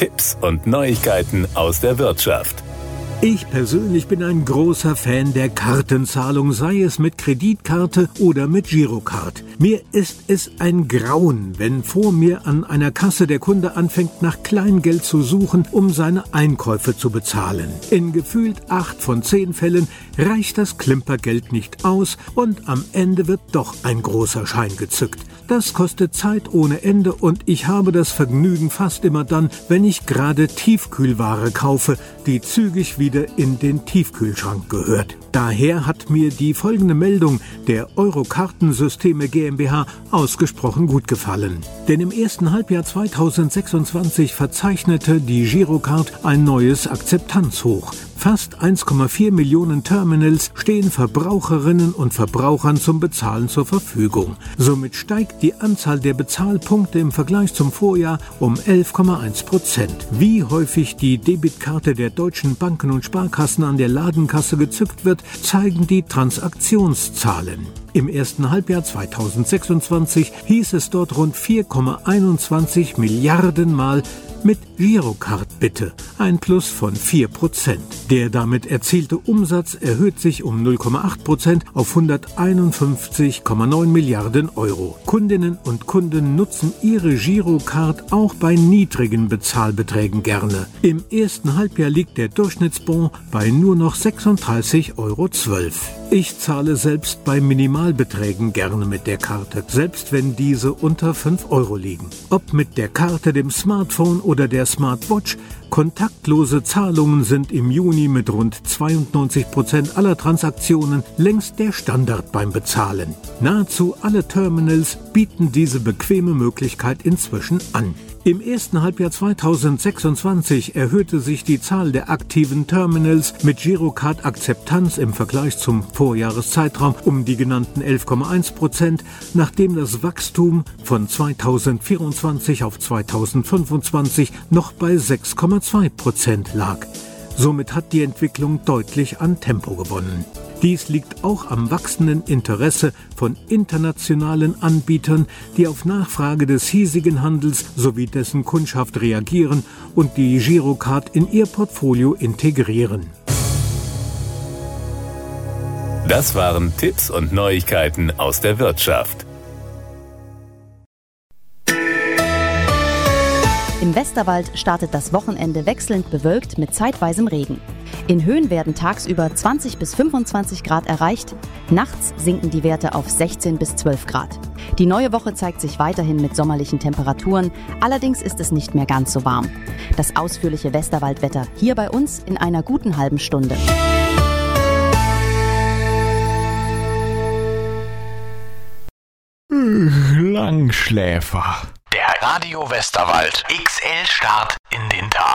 Tipps und Neuigkeiten aus der Wirtschaft. Ich persönlich bin ein großer Fan der Kartenzahlung, sei es mit Kreditkarte oder mit Girocard. Mir ist es ein Grauen, wenn vor mir an einer Kasse der Kunde anfängt, nach Kleingeld zu suchen, um seine Einkäufe zu bezahlen. In gefühlt 8 von 10 Fällen reicht das Klimpergeld nicht aus und am Ende wird doch ein großer Schein gezückt. Das kostet Zeit ohne Ende und ich habe das Vergnügen fast immer dann, wenn ich gerade Tiefkühlware kaufe, die zügig wieder in den Tiefkühlschrank gehört. Daher hat mir die folgende Meldung der Euro-Kartensysteme GmbH ausgesprochen gut gefallen. Denn im ersten Halbjahr 2026 verzeichnete die Girocard ein neues Akzeptanzhoch. Fast 1,4 Millionen Terminals stehen Verbraucherinnen und Verbrauchern zum Bezahlen zur Verfügung. Somit steigt die Anzahl der Bezahlpunkte im Vergleich zum Vorjahr um 11,1%. Wie häufig die Debitkarte der deutschen Banken und Sparkassen an der Ladenkasse gezückt wird, zeigen die Transaktionszahlen. Im ersten Halbjahr 2026 hieß es dort rund 4,21 Milliarden Mal mit Girocard bitte, ein Plus von 4%. Der damit erzielte Umsatz erhöht sich um 0,8% auf 151,9 Milliarden Euro. Kundinnen und Kunden nutzen ihre Girocard auch bei niedrigen Bezahlbeträgen gerne. Im ersten Halbjahr liegt der Durchschnittsbon bei nur noch 36,12 Euro. Ich zahle selbst bei Minimalbeträgen gerne mit der Karte, selbst wenn diese unter 5 Euro liegen. Ob mit der Karte, dem Smartphone oder der Smartwatch, kontaktlose Zahlungen sind im Juni mit rund 92% aller Transaktionen längst der Standard beim Bezahlen. Nahezu alle Terminals bieten diese bequeme Möglichkeit inzwischen an. Im ersten Halbjahr 2026 erhöhte sich die Zahl der aktiven Terminals mit Girocard-Akzeptanz im Vergleich zum Vorjahreszeitraum um die genannten 11,1%, nachdem das Wachstum von 2024 auf 2025 noch bei 6,2% lag. Somit hat die Entwicklung deutlich an Tempo gewonnen. Dies liegt auch am wachsenden Interesse von internationalen Anbietern, die auf Nachfrage des hiesigen Handels sowie dessen Kundschaft reagieren und die Girocard in ihr Portfolio integrieren. Das waren Tipps und Neuigkeiten aus der Wirtschaft. Im Westerwald startet das Wochenende wechselnd bewölkt mit zeitweisem Regen. In Höhen werden tagsüber 20 bis 25 Grad erreicht, nachts sinken die Werte auf 16 bis 12 Grad. Die neue Woche zeigt sich weiterhin mit sommerlichen Temperaturen, allerdings ist es nicht mehr ganz so warm. Das ausführliche Westerwaldwetter hier bei uns in einer guten halben Stunde. Langschläfer. Der Radio Westerwald XL Start in den Tag.